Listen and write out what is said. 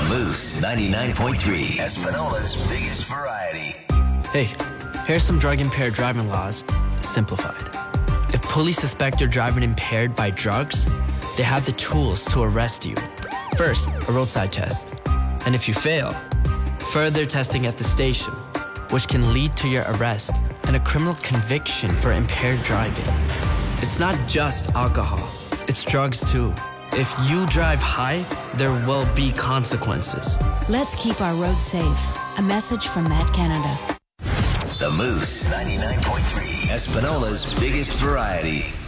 Moose 99.3, Espinola's biggest variety. Hey, here's some drug-impaired driving laws, simplified. If police suspect you're driving impaired by drugs, they have the tools to arrest you. First, a roadside test. And if you fail, further testing at the station, which can lead to your arrest and a criminal conviction for impaired driving. It's not just alcohol, it's drugs too. If you drive high, there will be consequences. Let's keep our roads safe. A message from Matt Canada. The Moose 99.3, Espinola's biggest variety.